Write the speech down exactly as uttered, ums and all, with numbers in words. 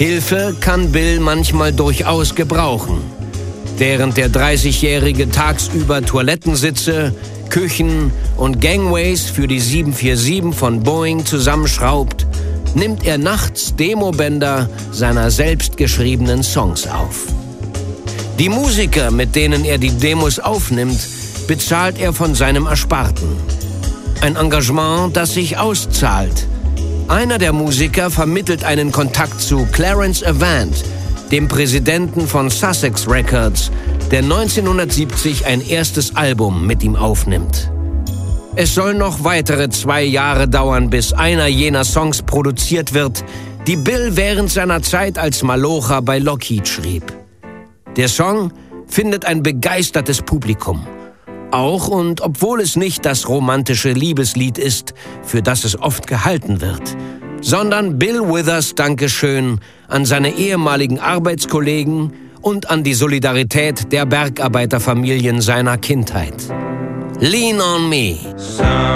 Hilfe kann Bill manchmal durchaus gebrauchen. Während der dreißigjährige tagsüber Toilettensitze, Küchen und Gangways für die sieben vier sieben von Boeing zusammenschraubt, nimmt er nachts Demobänder seiner selbstgeschriebenen Songs auf. Die Musiker, mit denen er die Demos aufnimmt, bezahlt er von seinem Ersparten. Ein Engagement, das sich auszahlt. Einer der Musiker vermittelt einen Kontakt zu Clarence Avant, dem Präsidenten von Sussex Records, der neunzehnhundertsiebzig ein erstes Album mit ihm aufnimmt. Es soll noch weitere zwei Jahre dauern, bis einer jener Songs produziert wird, die Bill während seiner Zeit als Malocher bei Lockheed schrieb. Der Song findet ein begeistertes Publikum. Auch und obwohl es nicht das romantische Liebeslied ist, für das es oft gehalten wird, sondern Bill Withers Dankeschön an seine ehemaligen Arbeitskollegen und an die Solidarität der Bergarbeiterfamilien seiner Kindheit. Lean on Me.